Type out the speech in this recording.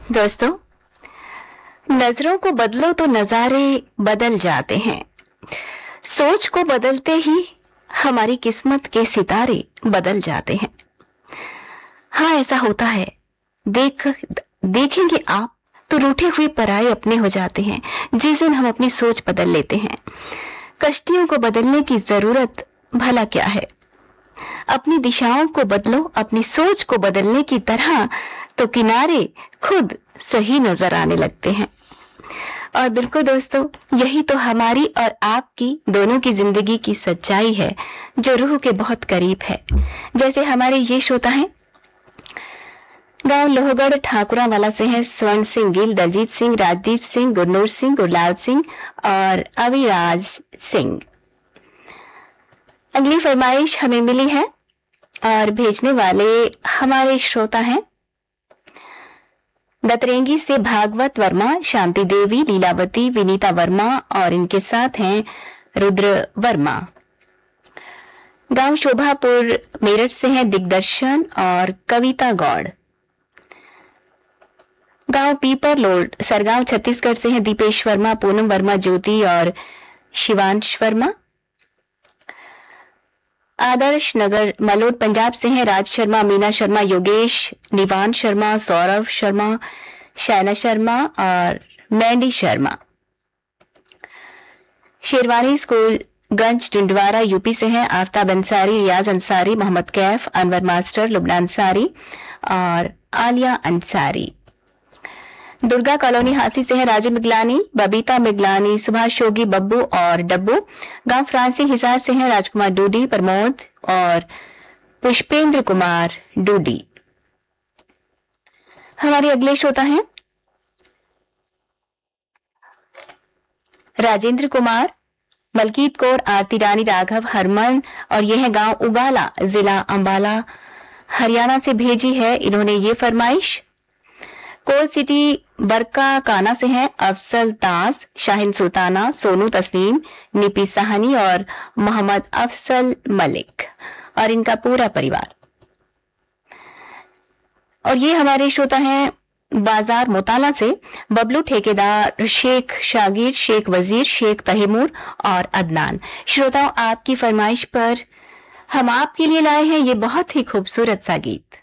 दोस्तों, नजरों को बदलो तो नजारे बदल जाते हैं। सोच को बदलते ही हमारी किस्मत के सितारे बदल जाते हैं। हाँ, ऐसा होता है। देखेंगे आप तो रूठे हुए पराये अपने हो जाते हैं जिस दिन हम अपनी सोच बदल लेते हैं। कश्तियों को बदलने की जरूरत भला क्या है? अपनी दिशाओं को बदलो अपनी सोच को बदलने की तरह, तो किनारे खुद सही नजर आने लगते हैं। और बिल्कुल दोस्तों, यही तो हमारी और आपकी दोनों की जिंदगी की सच्चाई है जो रूह के बहुत करीब है। जैसे हमारे ये श्रोता हैं, गांव लोहगढ़ ठाकुरावाला से हैं स्वर्ण सिंह गिल, दलजीत सिंह, राजदीप सिंह, गुरनूर सिंह, गुरलाल सिंह और अविराज सिंह। अगली फरमाइश हमें मिली है और भेजने वाले हमारे श्रोता हैं दतरेंगी से भागवत वर्मा, शांति देवी, लीलावती, विनीता वर्मा और इनके साथ हैं रुद्र वर्मा। गांव शोभापुर मेरठ से हैं दिग्दर्शन और कविता गौड़। गांव पीपर लोड सरगांव छत्तीसगढ़ से हैं दीपेश वर्मा, पूनम वर्मा, ज्योति और शिवांश वर्मा। आदर्श नगर मलोट पंजाब से हैं राज शर्मा, मीना शर्मा, योगेश, निवान शर्मा, सौरभ शर्मा, शैना शर्मा और मैंडी शर्मा। शेरवानी स्कूल गंज डिंडवारा यूपी से हैं आफ्ताब अंसारी, रियाज अंसारी, मोहम्मद कैफ, अनवर मास्टर, लुबना अंसारी और आलिया अंसारी। दुर्गा कॉलोनी हासी से है राजू मिगलानी, बबीता मिगलानी, सुभाष योगी, बब्बू और डब्बू। गांव फ्रांसी हिसार से है राजकुमार डूडी, प्रमोद और पुष्पेंद्र कुमार डूडी। हमारे अगले श्रोता हैं राजेंद्र कुमार, मलकीत कौर, आरती रानी, राघव, हरमन और यह है गांव उगाला, जिला अंबाला, हरियाणा से भेजी है इन्होंने ये फरमाइश। कोल सिटी बरका काना से हैं अफसल ताज, शाहिन सुल्ताना, सोनू तस्लीम, निपी साहनी और मोहम्मद अफसल मलिक और इनका पूरा परिवार। और ये हमारे श्रोता हैं बाजार मोताला से बबलू ठेकेदार, शेख शागिर, शेख वजीर, शेख तहीमूर और अदनान। श्रोताओं, आपकी फरमाइश पर हम आपके लिए लाए हैं ये बहुत ही खूबसूरत सा गीत।